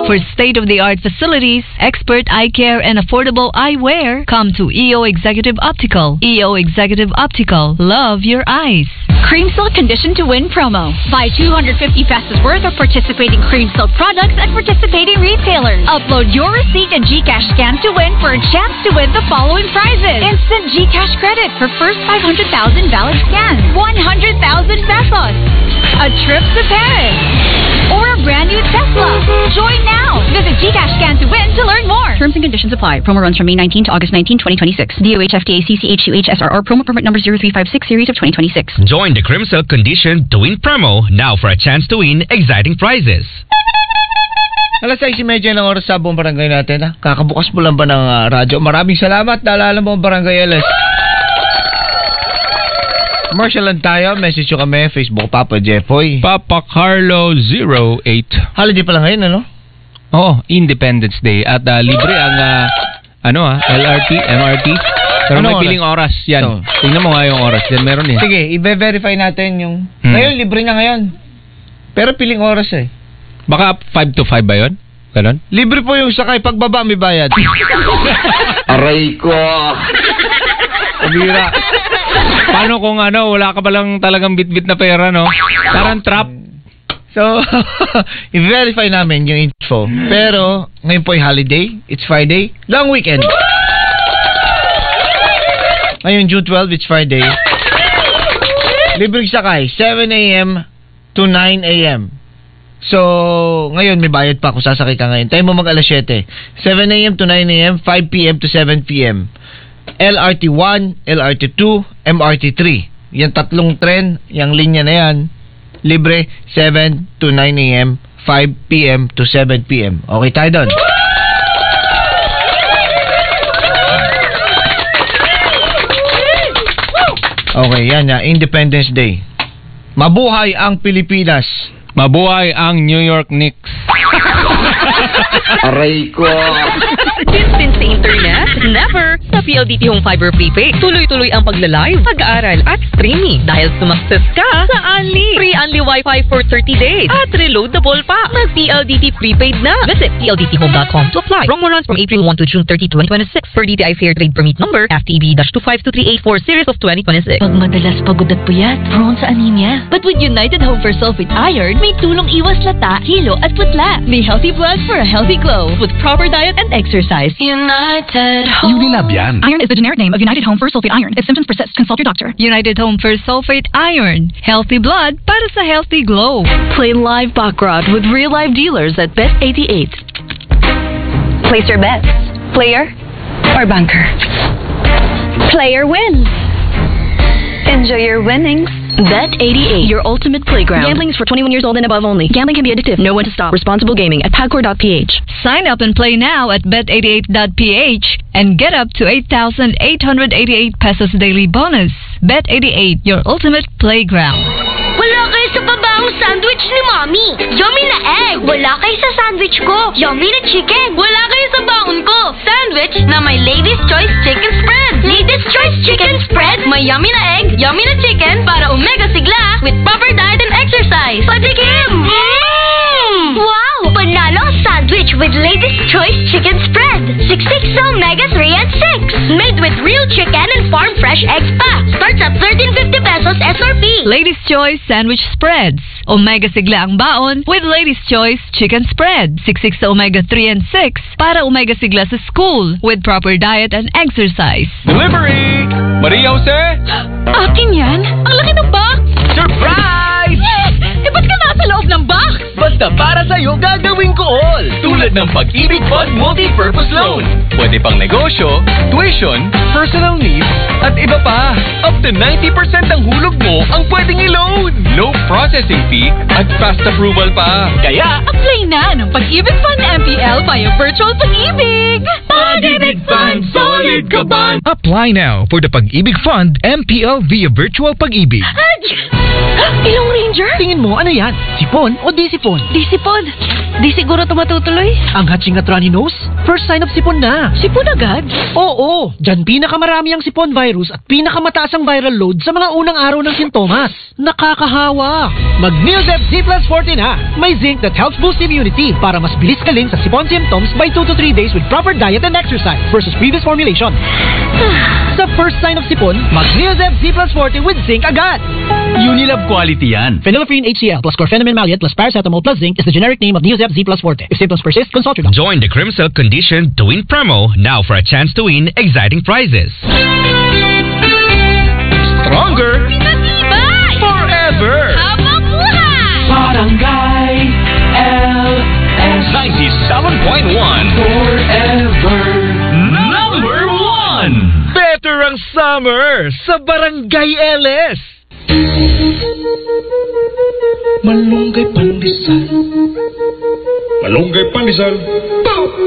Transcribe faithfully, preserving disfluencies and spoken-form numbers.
For state-of-the-art facilities, expert eye care, and affordable eyewear, come to E O Executive Optical. E O Executive Optical. Love your eyes. Cream Silk Condition to Win promo. Buy two hundred fifty pesos worth of participating Cream Silk products at participating retailers. Upload your receipt and GCash scan to win for a chance to win the following prizes. Instant GCash credit for first five hundred thousand valid scans. one hundred thousand pesos. A trip to Paris. Or a brand new Tesla. Join now. Visit GCash Scan to Win to learn more. Terms and conditions apply. Promo runs from May nineteenth to August nineteenth, twenty twenty-six. D O H F T A C C H U H S R R promo permit number zero three five six series of twenty twenty-six. Join the Cream Silk Condition to Win promo now for a chance to win exciting prizes. Alas sais medya ng oras sa buong barangay natin. Ha? Kakabukas mo lang ba ng uh, radyo? Maraming salamat. Naalala mo ang barangay alas. Commercial lang tayo. Message nyo kami. Facebook, Papa Jeffoy. Papa Carlo zero eight. Holiday pala ngayon, ano? Oo, Independence Day. At uh, libre ang uh, ano ah, L R T, M R T. Pero ano may piling oras yan. So, tingnan mo nga yung oras. Yan meron eh. Sige, i-verify natin yung... Hmm. Ngayon, libre na ngayon. Pero piling oras eh. Baka five to five ba yun? Ganon? Libre po yung sakay. Pagbaba, may bayad. Aray ko! Pabira. Paano kung ano, wala ka palang talagang bit-bit na pera, no? Parang trap. So, i-verify namin yung info. Pero, ngayon po ay holiday. It's Friday. Long weekend. Ngayon, June twelfth, it's Friday. Libreng sakay, seven a.m. to nine a.m. So, ngayon may bayad pa kung sasakay ka ngayon. Tayo mo mag alas siyete. seven a.m. to nine a.m., five p.m. to seven p.m. L R T one, L R T two, M R T three. Yan tatlong tren, yung linya na yan, libre seven to nine a.m., five p.m. to seven p.m. Okay tayo doon. Okay, yan ya, Independence Day. Mabuhay ang Pilipinas. Mabuhay ang New York Knicks. Aray ko! Distance sa internet? Never! Sa P L D T Home Fiber Prepaid, tuloy-tuloy ang pagla-live, pag-aaral at streaming. Dahil sumakses ka sa Unli. Free Unli Wi-Fi for thirty days. At reloadable pa. Mag-P L D T Prepaid na. Visit P L D T home dot com to apply. Promo runs from April first to June thirtieth, twenty twenty-six. Per D T I Fair Trade Permit Number F T B two five two three eight four series of twenty twenty-six. Pag madalas pagod at puyat, prone sa anemia. But with United Home for Sulfate Iron, may tulong iwas lata, hilo at putla. May healthy blood for a healthy glow with proper diet and exercise. United Home. Unilab yan. Iron is the generic name of United Home for Sulfate Iron. If symptoms persist, consult your doctor. United Home for Sulfate Iron. Healthy blood para sa healthy glow. Play live baccarat with real live dealers at Bet eighty-eight. Place your bets. Player or banker. Player wins. Enjoy your winnings. Bet eighty-eight, your ultimate playground. Gambling is for twenty-one years old and above only. Gambling can be addictive. Know when to stop. Responsible gaming at pagcor dot p h. Sign up and play now at bet eighty-eight dot p h and get up to eight thousand eight hundred eighty-eight pesos daily bonus. Bet eighty-eight, your ultimate playground. Wala kayo sa babahong sandwich ni Mommy. Yummy na egg. Wala kayo sa sandwich ko. Yummy na chicken. Wala kayo sa baon ko. Sandwich na may Lady's Choice Chicken Spread. Lady's Choice Chicken Spread. May yummy na egg, yummy na chicken para umega sigla with proper diet and exercise. Patikim! Mmm! Wow! Panalo ang sandwich with Lady's Choice Chicken Spread. sixty-six omega three and six. Made with real chicken and farm fresh eggs pa. Starts at thirteen fifty pesos S R P. Lady's Choice Sandwich Spreads. Omega sigla ang baon with Lady's Choice Chicken Spread. sixty-six omega three and six para omega sigla sa school with proper diet and exercise. Delivery! Maria Jose? Akin yan? Ang laki ng box! Surprise! Yes! Eh, ba't ka nasa loob ng box? Basta para sa'yo, gagawin ko all. Tulad ng Pag-ibig Fund Multi-Purpose Loan. Pwede pang negosyo, tuition, personal needs, at iba pa. Up to ninety percent ng hulog mo ang pwedeng i-loan. No processing fee at fast approval pa. Kaya, apply na ng Pag-ibig Fund M P L via Virtual Pag-ibig. Pag-ibig Fund, solid ka ba? Apply now for the Pag-ibig Fund M P L via Virtual Pag-ibig. Ilong Ranger? Tingin mo, ano yan? Sipon o di sipon? Di sipon. Di siguro ito matutuloy? Ang hatching at runny nose? first sign of sipon na. Sipon agad? Oo, dyan pinakamarami ang sipon virus at pinakamataas ang viral load sa mga unang araw ng sintomas. Nakakahawa. Mag Neosep Z plus forty na. May zinc that helps boost immunity para mas bilis kaling sa sipon symptoms by two to three days with proper diet and exercise versus previous formulation. Sa first sign of sipon, mag Neosep Z plus forty with zinc agad. Unilab quality yan. Phenylephrine H C L plus chlorpheniramine maleate plus paracetamol plus zinc is the generic name of Neosep Z plus forty. If symptoms persist, consult your doctor. Join the Crimsilk Condition to Win promo now for a chance to win exciting prizes. Stronger forever. Habang buhay! Barangay L S ninety-seven point one forever number one. Better ang summer sa Barangay L S. Malunggay pandesal. Malunggay pandesal.